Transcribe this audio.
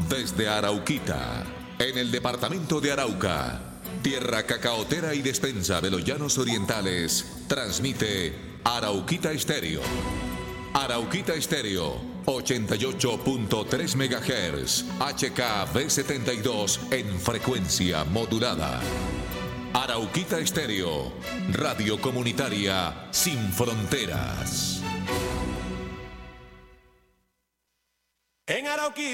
Desde Arauquita, en el departamento de Arauca, tierra cacaotera y despensa de los llanos orientales, transmite Arauquita Estéreo. Arauquita Estéreo, 88.3 MHz, HKB72 en frecuencia modulada. Arauquita Estéreo, radio comunitaria sin fronteras. En Arauquita.